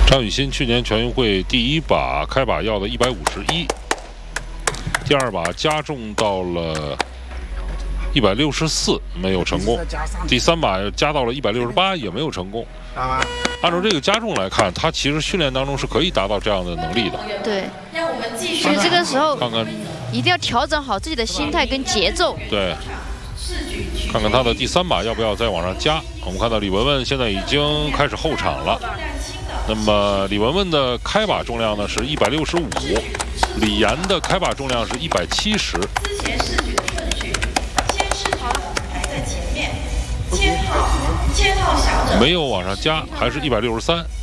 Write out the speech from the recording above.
张雨欣去年全运会第一把开把要的151，第二把加重到了164，没有成功。第三把加到了168，也没有成功。按照这个加重来看，他其实训练当中是可以达到这样的能力的。 对，所以这个时候看看一定要调整好自己的心态跟节奏。 对，看看他的第三把要不要再往上加。我们看到李雯雯现在已经开始后场了。那么李雯雯的开把重量呢是165，李岩的开把重量是170。没有往上加，还是163。